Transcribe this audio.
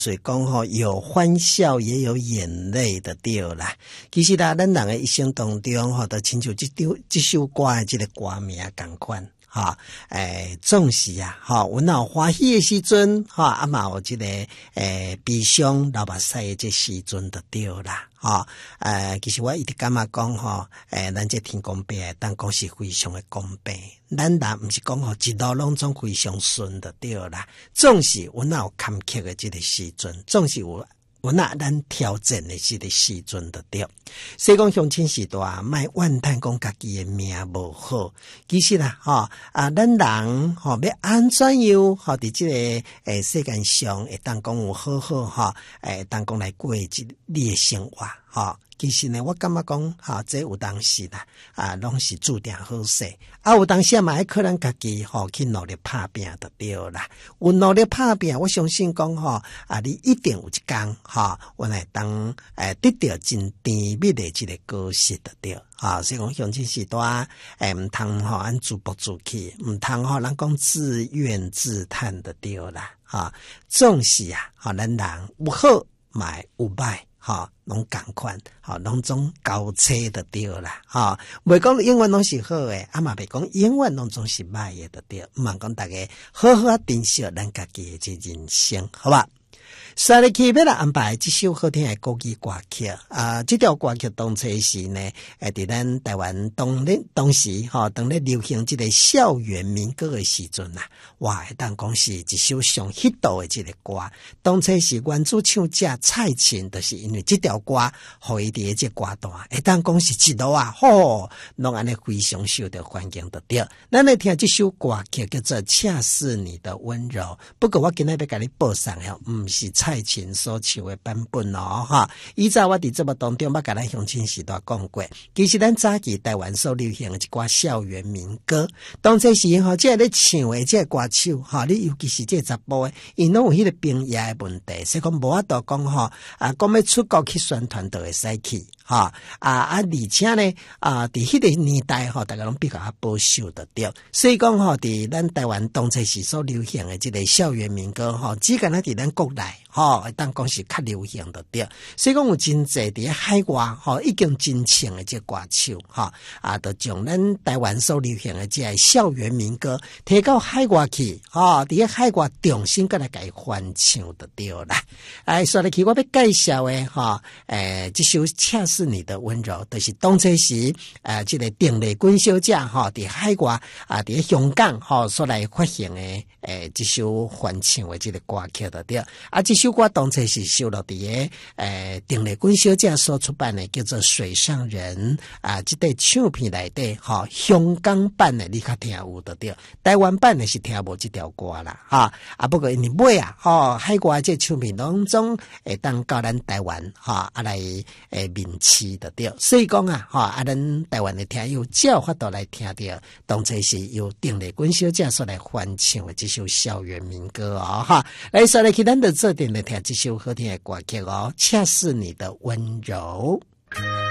所以讲吼，有欢笑也有眼泪的对啦。其实啦，咱人的一生当中吼，都亲像这首歌的这个歌名同款。总是啊，阮若有欢喜的时阵，啊嘛有这个悲伤流目屎的这时阵就对啦，其实我一直感觉讲咱这天公伯当讲是非常的公平，咱若毋是讲一路拢总非常顺就对啦，总是阮若有坎坷的这个时阵，总是有咱挑战的这个时阵就对。所以讲乡亲时代莫怨叹讲家己的命无好，其实啦咱人要安怎样伫这个世界上会当讲有好好当讲来过你的生活其实呢，我感觉讲这有当时啦拢是注定好势，有当时嘛可能家己去努力打拼就对啦。有努力打拼，我相信讲你一定有一天我来当得到真甜蜜的这个果实就对所以讲乡亲时代毋通按自暴自弃，毋通人讲自怨自叹就对啦总是咱人有好嘛有歹拢同款拢总交叉就对啦袂讲永远拢是好的，嘛袂讲永远拢总是歹的就对，毋通讲大家好好珍惜咱家己的这人生，好吧？下日起要来安排这首好听的国语歌曲这条歌曲当初是呢伫咱台湾当时当咧流行这个校园民歌的时阵哇当讲是一首上 hit 的这个歌，当初是原主唱者蔡琴，就是因为这条歌互伊伫这歌单当讲是一路拢安尼非常受到欢迎的对。咱来听这首歌曲叫做恰似你的温柔，不过我今日要甲你报上毋是蔡琴所唱的版本以前我伫节目当中捌甲咱乡亲时代讲过，其实咱早期台湾所流行的一寡校园民歌，当初是这咧唱的这歌手你尤其是这查甫的，因拢有迄个兵役的问题，所以讲无法度讲讲要出国去宣传都会使去而且呢伫迄个年代大家拢比较保守的对，所以讲伫咱台湾当初时所流行的这个校园民歌只敢若伫咱国内当讲是较流行的对，所以讲有真侪伫海外已经真唱的这歌手就将咱台湾所流行的这个校园民歌摕到海外去伫海外重新再来甲伊翻唱就对啦。说来去我要介绍的这首恰似你的温柔，就是当初时这个邓丽君小姐伫海外伫香港所来发行的这首翻唱的这个歌曲就对这首歌当初是收录伫邓丽君小姐所出版的叫做《水上人》这块唱片内底香港版的你较听有就对，台湾版的是听无这条歌啦不过因为买海外这唱片拢总会当到咱台湾来面试就对，所以讲咱台湾的听友只有法度来听到当初是由邓丽君小姐所来翻唱的这首校园民歌来说来去咱就做定来听这首好听的歌曲恰似你的温柔。